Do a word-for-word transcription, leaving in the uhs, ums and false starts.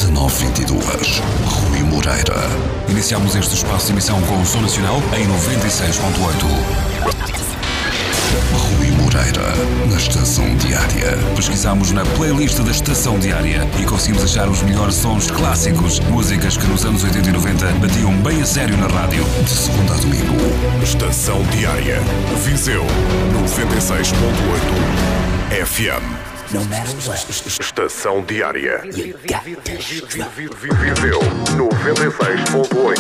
dezenove vinte e dois, Rui Moreira. Iniciamos este espaço de emissão com o Som Nacional em noventa e seis ponto oito. Rui Moreira, na Estação Diária. Pesquisamos na playlist da Estação Diária e conseguimos achar os melhores sons clássicos, músicas que nos anos oitenta e noventa batiam bem a sério na rádio. De segunda a domingo. Estação Diária. Viseu noventa e seis ponto oito F M. No matter what. Estação Diária. You got this. Viseu noventa e seis ponto oito.